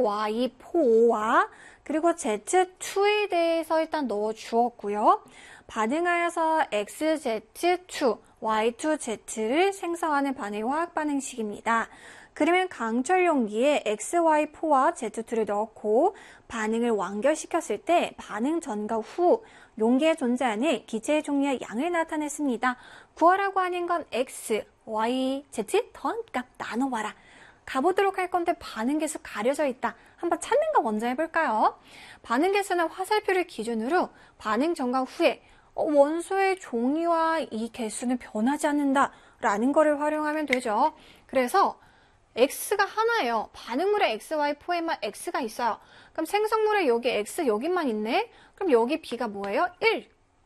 XY4와 그리고 Z2에 대해서 일단 넣어 주었고요. 반응하여서 XZ2, Y2Z를 생성하는 반응이 화학 반응식입니다. 그러면 강철 용기에 XY4와 Z2를 넣고 반응을 완결시켰을 때 반응 전과 후 용기에 존재하는 기체의 종류와 양을 나타냈습니다. 구하라고 하는 건 X, Y, Z 더한값 나눠봐라. 가보도록 할 건데 반응 개수 가려져 있다. 한번 찾는 거 먼저 해볼까요? 반응 개수는 화살표를 기준으로 반응 전과 후에 원소의 종류와 이 개수는 변하지 않는다 라는 거를 활용하면 되죠. 그래서 X가 하나예요. 반응물의 XY4에만 X가 있어요. 그럼 생성물에 여기 X 여기만 있네? 그럼 여기 B가 뭐예요? 1.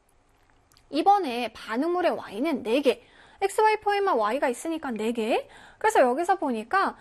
이번에 반응물의 Y는 4개. XY4에만 Y가 있으니까 4개. 그래서 여기서 보니까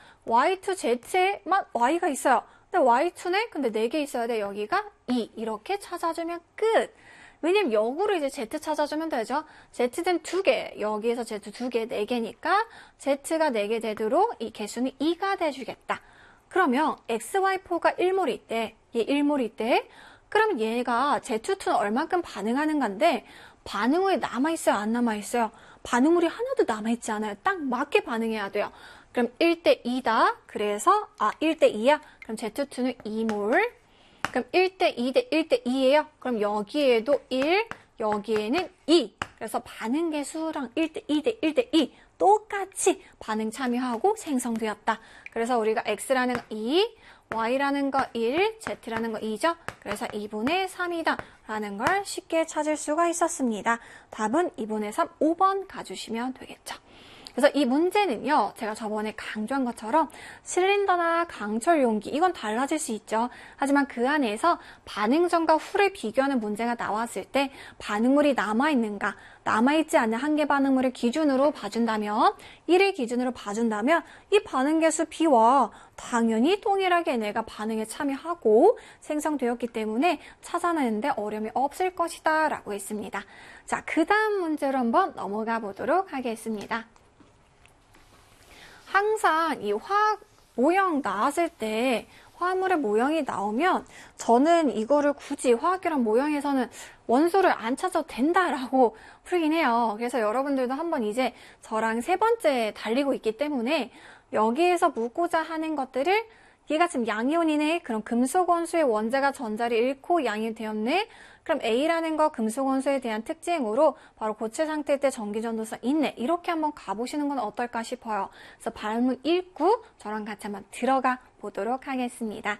Y2Z에만 Y가 있어요. 근데 Y2네? 근데 4개 있어야 돼. 여기가 2. 이렇게 찾아주면 끝. 왜냐면 역으로 이제 Z 찾아주면 되죠. Z는 2개, 여기에서 Z 2개, 4개니까 Z가 4개 되도록 이 개수는 2가 돼주겠다. 그러면 XY4가 1몰 있대, 얘 1몰 있대. 그럼 얘가 Z2는 얼만큼 반응하는 건데 반응물이 남아있어요, 안 남아있어요? 반응물이 하나도 남아있지 않아요. 딱 맞게 반응해야 돼요. 그럼 1대 2다. 그래서 1대 2야. 그럼 Z2는 2몰. 그럼 1대 2대 1대 2예요. 그럼 여기에도 1, 여기에는 2. 그래서 반응 개수랑 1대 2대 1대 2 똑같이 반응 참여하고 생성되었다. 그래서 우리가 X라는 거 2, Y라는 거 1, Z라는 거 2죠. 그래서 2분의 3이다 라는 걸 쉽게 찾을 수가 있었습니다. 답은 2분의 3, 5번 가주시면 되겠죠. 그래서 이 문제는요, 제가 저번에 강조한 것처럼 실린더나 강철 용기, 이건 달라질 수 있죠. 하지만 그 안에서 반응 전과 후를 비교하는 문제가 나왔을 때 반응물이 남아있는가, 남아있지 않는 한계 반응물을 기준으로 봐준다면, 1을 기준으로 봐준다면 이 반응 개수 B와 당연히 동일하게 얘네가 반응에 참여하고 생성되었기 때문에 찾아내는데 어려움이 없을 것이다 라고 했습니다. 자, 그 다음 문제로 한번 넘어가 보도록 하겠습니다. 항상 이 화학 모형 나왔을 때 화합물의 모형이 나오면 저는 이거를 굳이 화학결합 모형에서는 원소를 안 찾아도 된다라고 풀긴 해요. 그래서 여러분들도 한번 이제 저랑 3번째 달리고 있기 때문에 여기에서 묻고자 하는 것들을 얘가 지금 양이온이네. 그럼 금속 원소의 원자가 전자를 잃고 양이 되었네. 그럼 A라는 거 금속 원소에 대한 특징으로 바로 고체 상태일 때 전기 전도성 있네. 이렇게 한번 가보시는 건 어떨까 싶어요. 그래서 발문 읽고 저랑 같이 한번 들어가 보도록 하겠습니다.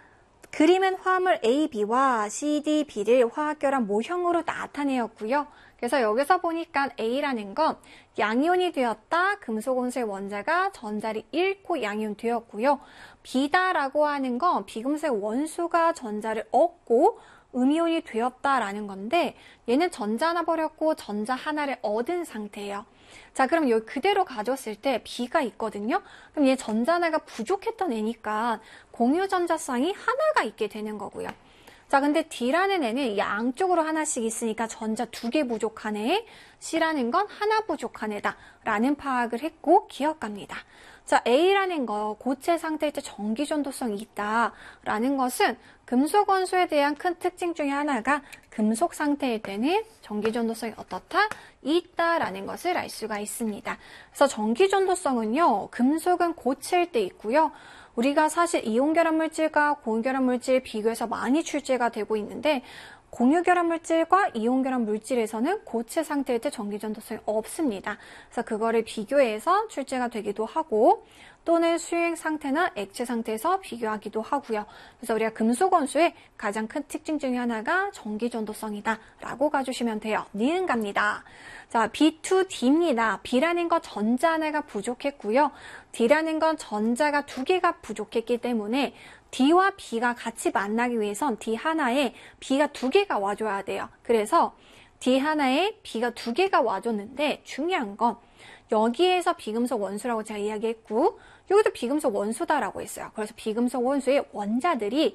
그림은 화합물 A, B와 C, D, B를 화학결합 모형으로 나타내었고요. 그래서 여기서 보니까 A라는 건 양이온이 되었다. 금속 원소의 원자가 전자를 잃고 양이온 되었고요. B다라고 하는 건 비금속의 원소가 전자를 얻고 음이온이 되었다라는 건데 얘는 전자 하나 버렸고 전자 하나를 얻은 상태예요. 자, 그럼 여기 그대로 가졌을 때 B가 있거든요. 그럼 얘 전자 하나가 부족했던 애니까 공유 전자쌍이 하나가 있게 되는 거고요. 자, 근데 D라는 애는 양쪽으로 하나씩 있으니까 전자 2개 부족한 애, C라는 건 하나 부족한 애다 라는 파악을 했고 기억합니다. 자, A라는 거 고체 상태일 때 전기 전도성이 있다 라는 것은 금속 원소에 대한 큰 특징 중에 하나가 금속 상태일 때는 전기 전도성이 어떻다? 있다라는 것을 알 수가 있습니다. 그래서 전기 전도성은요, 금속은 고체일 때 있고요. 우리가 사실 이온결합 물질과 고온결합 물질 비교해서 많이 출제가 되고 있는데 공유결합 물질과 이온결합 물질에서는 고체 상태일 때 전기 전도성이 없습니다. 그래서 그거를 비교해서 출제가 되기도 하고 또는 수행 상태나 액체 상태에서 비교하기도 하고요. 그래서 우리가 금속 원소의 가장 큰 특징 중에 하나가 전기 전도성이다 라고 가주시면 돼요. 니은 갑니다. 자, B2D입니다. B라는 건 전자 하나가 부족했고요. D라는 건 전자가 2개가 부족했기 때문에 D와 B가 같이 만나기 위해선 D 하나에 B가 2개가 와줘야 돼요. 그래서 D 하나에 B가 2개가 와줬는데 중요한 건 여기에서 비금속 원소라고 제가 이야기했고 여기도 비금속 원소다라고 했어요. 그래서 비금속 원소의 원자들이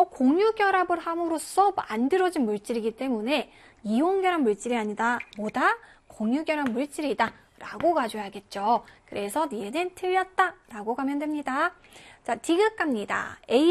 공유결합을 함으로써 만들어진 물질이기 때문에 이온결합 물질이 아니다. 뭐다? 공유결합 물질이다. 라고 가져야겠죠. 그래서 니은 틀렸다. 라고 가면 됩니다. 자, 디귿 갑니다. A